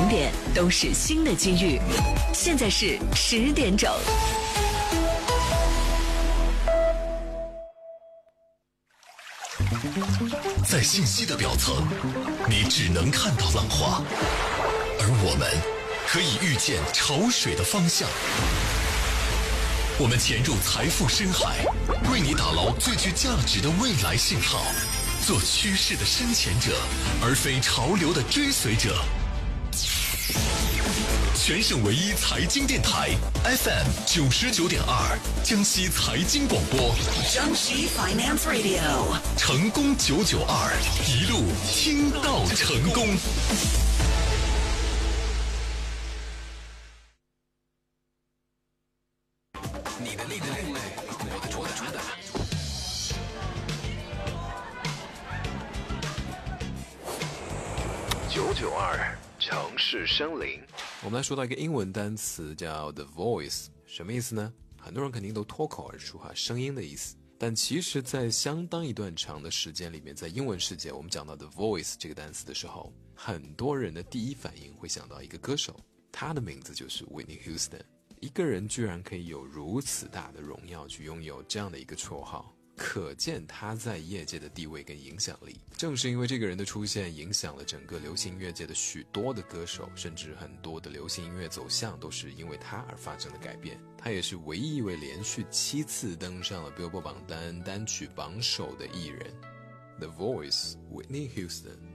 2点都是新的机遇。现在是10点整。 在信息的表层，你只能看到浪花，而我们可以预见潮水的方向。我们潜入财富深海，为你打捞最具价值的未来信号，做趋势的深潜者，而非潮流的追随者。全省唯一财经电台 FM 99.2，江西财经广播， 江西 Finance Radio， 成功992，一路听到成功。你的另类，我的主打。992城市森林。 我们来说到一个英文单词叫 The Voice， 什么意思呢？很多人肯定都脱口而出声音的意思。但其实在相当一段长的时间里面，在英文世界我们讲到 The Voice 这个单词的时候，很多人的第一反应会想到一个歌手，他的名字就是 Whitney Houston。 一个人居然可以有如此大的荣耀，去拥有这样的一个绰号，可见他在业界的地位跟影响力。正是因为这个人的出现，影响了整个流行音乐界的许多的歌手，甚至很多的流行音乐走向都是因为他而发生的改变。他也是唯一一位连续7次登上了 Billboard 榜单单曲榜首的艺人。The Voice， Whitney Houston。